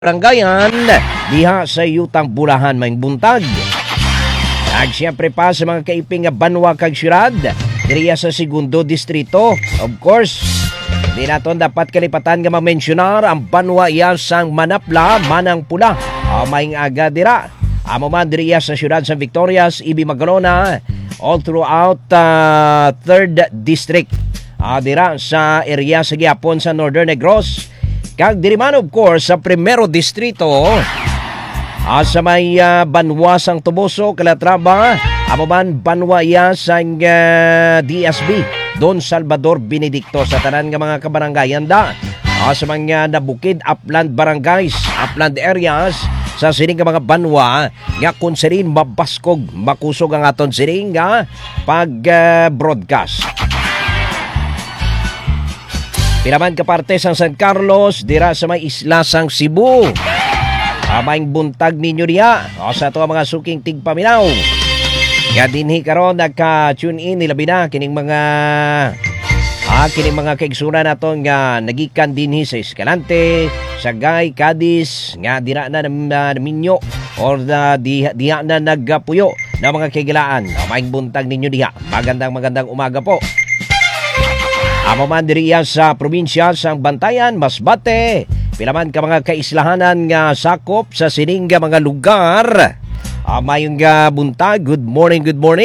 Baranggayan diha sa Yutang Bulahan may buntag. Ag siyempre pa sa mga kaiping nga banwa kag syudad diriya sa segundo distrito. Of course, di naton dapat kalipatan nga ma-mentionar ang banwa iya sang Manapla, Manang Pula. Maing aga dira. Amo man diriya sa syudad sa Victorias, Ibi Magalona, all throughout 3rd District. Dira sa area sa gihapon sa Northern Negros. Kag diri man of course sa primero distrito sa may banwa sang Tuboso, Calatrava, amo man banwa iya sang DSB Don Salvador Benedicto sa tanan nga mga kabaranggayan da sa mga nabukid upland barangays, upland areas sa sining nga mga banwa nga kung sirin mabaskog makusog ang aton siring nga pag broadcast. Pinaman kaparte sang San Carlos, dira sa may isla sang Cebu. Maing buntag ninyo niya sa ito mga suking tigpaminaw. Nga dinhi karon nagka-tune in nilabi na kining mga kaigsunan naton nga nagikan dinhi sa Escalante, Sagay, Cadiz, nga dira na minyo or diha na nagpuyo na mga kaigilaan. Maing buntag ninyo diha. Magandang umaga po. Amo man diriya sa probinsya sang Bantayan, Masbate, pilaman ka mga kaislahanan nga sakop sa sining nga mga lugar. Mayong buntag, good morning.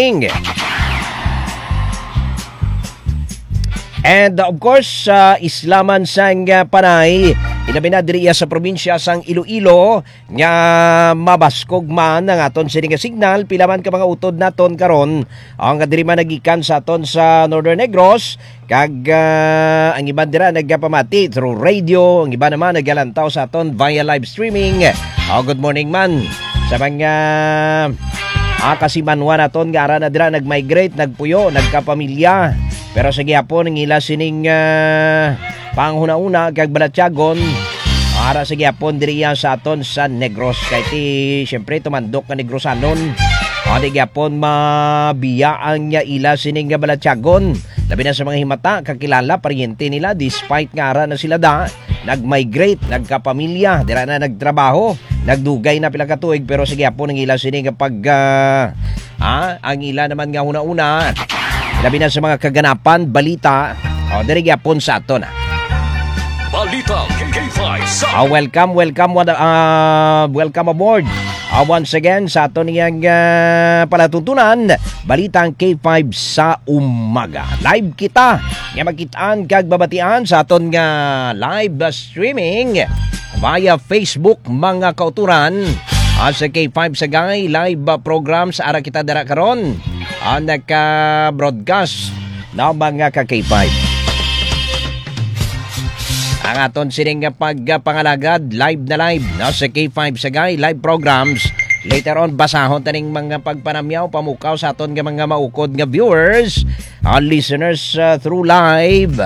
And of course, islaman sang panay, ilabi na diriya sa probinsya sang Iloilo nga mabaskog man ang aton sining nga signal, pilaman ka mga utod naton karon ang diri man nagikan sa aton sa Northern Negros. Kag ang iba dira nagpamati through radio, ang iba naman nagalantaw sa aton via live streaming. Good morning man sa mga kasimanwa naton nga ara na dira nagmigrate, nagpuyo, nagkapamilya. Pero sa gihapon ang ila sining panghuna-una kag Balatyagon ara sa gihapon diriya sa aton sa Negros. Kay ti syempre tumandok nga Negrosanon. Di gihapon mabiyaan nga ila sining nga Balatyagon. Labi na sa mga himata, kakilala, paryente nila, despite nga ara na sila nag-migrate, nagkapamilya, dira na nagtrabaho, nagdugay na pila katuig, pero sige po nang ila sini kapag ang ila naman nga una-una, labi na sa mga kaganapan, balita, diri gyapon sa aton. Balita KK5 sa welcome aboard. Once again sa aton niyang palatuntunan, balitang K5 sa umaga. Live kita nga magkitaan kag babatian sa aton nga live streaming via Facebook mga kauturan sa K5 Sagay live program sa ara kita dara karon naka-broadcast na mga ka K5. Ang aton sining pagpangalagad live na sa K5 Sagay live programs. Later on basahon taning mga pagpanamyaw pamukaw sa aton nga mga maukod nga viewers, listeners through live.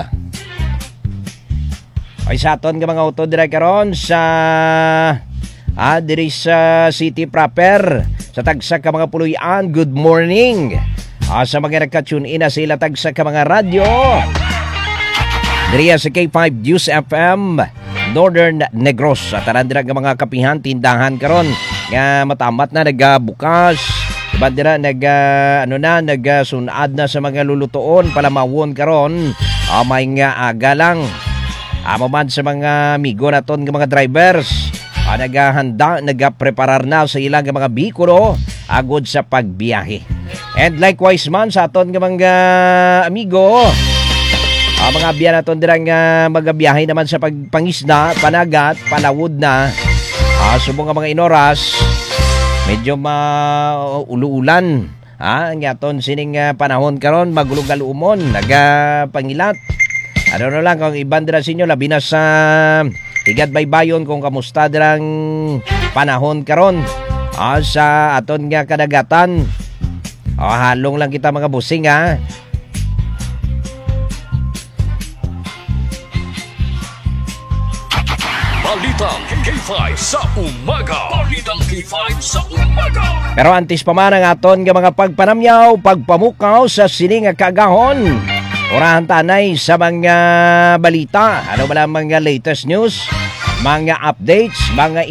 Ay sa aton nga mga utod dira karon sa diri sa city proper sa tagsa ka mga puluyan. Good morning. Sa mga nagka-tune in na sila tagsa ka mga radyo. Diriya sa K5 News FM Northern Negros. At tarandira nga mga kapihan, tindahan karon nga matamat na nagabukas. Diba dira nagsunad na sa mga lulutoon palamawon karon. May nga aga lang. Amo man sa mga amigo naton nga mga drivers. Naghahanda, nagapreparar na sa ilang mga bikulo agod sa pagbiyahe. And likewise man sa aton nga mga amigo, mga biya naton dirang magabiyahe naman sa pagpangisda, panagat, palawod na. Subong nga mga inoras, medyo mauluulan. Ang aton sining panahon karon magulog-alumon, nagapangilat. Ano na lang kung iban dira sinyo labi na sa Tigad Baybayon kung kamusta dirang panahon karon sa aton nga kadagatan. Halong lang kita mga busing Balitang K5 sa umaga. Balitang K5 sa umaga. Pero antes pa man ang aton nga mga pagpanamyaw, pagpamukaw sa sining nga kagahon. Orahan tanay sa mga balita. Ano ba lang mga latest news? mga updates, mga